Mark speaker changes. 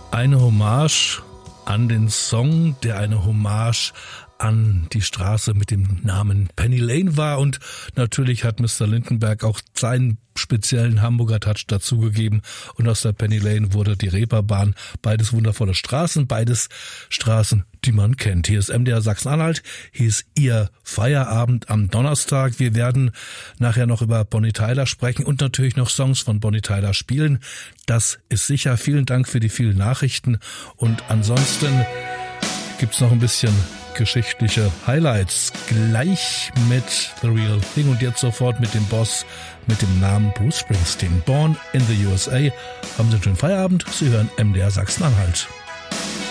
Speaker 1: Eine Hommage an den Song, der eine Hommage an die Straße mit dem Namen Penny Lane war, und natürlich hat Mr. Lindenberg auch seinen speziellen Hamburger Touch dazugegeben, und aus der Penny Lane wurde die Reeperbahn. Beides wundervolle Straßen, beides Straßen, die man kennt. Hier ist MDR Sachsen-Anhalt, hier ist Ihr Feierabend am Donnerstag. Wir werden nachher noch über Bonnie Tyler sprechen und natürlich noch Songs von Bonnie Tyler spielen. Das ist sicher. Vielen Dank für die vielen Nachrichten, und ansonsten gibt's noch ein bisschen geschichtliche Highlights. Gleich mit The Real Thing und jetzt sofort mit dem Boss mit dem Namen Bruce Springsteen. Born in the USA. Haben Sie einen schönen Feierabend. Sie hören MDR Sachsen-Anhalt.